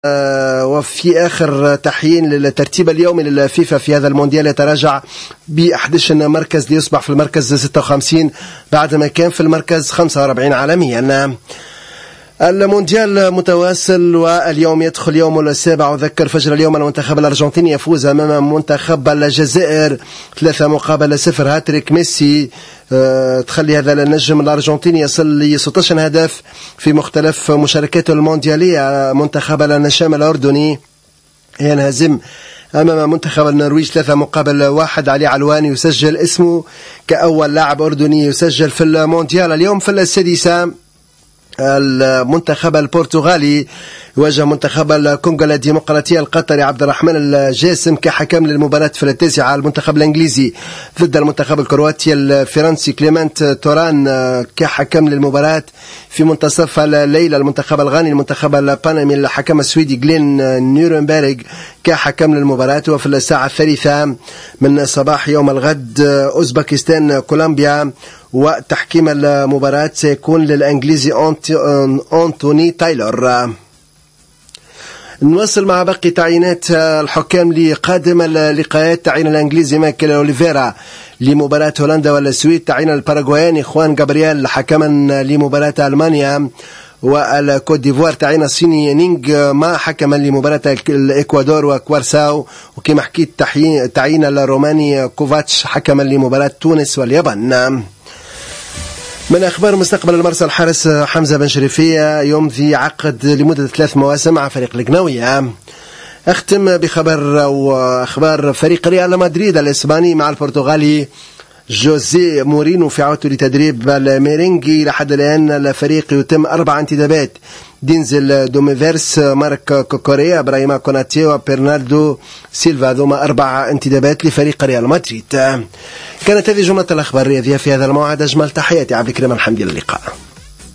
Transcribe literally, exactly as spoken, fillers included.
وفي آخر تحيين للترتيب اليومي للفيفا في هذا المونديال يتراجع ب أحد عشر مركز ليصبح في المركز ستة وخمسين بعدما كان في المركز خمسة وأربعين عالميا. المونديال متواصل واليوم يدخل يوم السابع. أذكر فجر اليوم المنتخب الأرجنتيني يفوز أمام منتخب الجزائر ثلاثة مقابل صفر. هاتريك ميسي أه تخلي هذا النجم الأرجنتيني يصل ل ستة عشر هدف في مختلف مشاركاته المونديالية. منتخب النشام الأردني ينهزم أمام منتخب النرويج ثلاثة مقابل واحد. علي علواني يسجل اسمه كأول لاعب أردني يسجل في المونديال. اليوم في السادسة المنتخب البرتغالي يواجه منتخب الكونغو الديمقراطية القطري. عبد الرحمن الجاسم كحكم للمباراة في التاسعة. المنتخب الإنجليزي ضد المنتخب الكرواتي الفرنسي كليمنت توران كحكم للمباراة في منتصف الليل. المنتخب الغاني المنتخب البانامي الحكم السويدي جلين نيورنبرغ كحكم للمباراة. وفي الساعة الثالثة من صباح يوم الغد أوزبكستان كولومبيا وتحكيم المباراة سيكون للإنجليزي أنتوني تايلور. نواصل مع باقي تعيينات الحكام لقادم اللقاءات. تعيين الإنجليزي مايكل أوليفيرا لمباراة هولندا والسويد. تعيين الباراغواياني خوان جابرييل حكما لمباراة ألمانيا والكوت ديفوار. تعيين الصيني نينغ ما حكما لمباراة الإكوادور وكوارساو. وكما حكيت تعيين الروماني كوفاتش حكما لمباراة تونس واليابان. من أخبار مستقبل المرسى الحارس حمزة بن شريفية يمضي عقد لمدة ثلاث مواسم مع فريق القناوية. أختم بخبر أو أخبار فريق ريال مدريد الإسباني مع البرتغالي جوزيه مورينو في عودته لتدريب الميرينجي. لحد الآن الفريق يتم أربع انتدابات: دينزل دوميفيرس، مارك كوكوريا، إبراهيم كوناتي وبرناردو سيلفا. ذوما أربع انتدابات لفريق ريال مدريد. كانت هذه جملة الأخبار الرياضية في هذا الموعد. أجمل تحياتي عبد الكريم الحمدي. للقاء.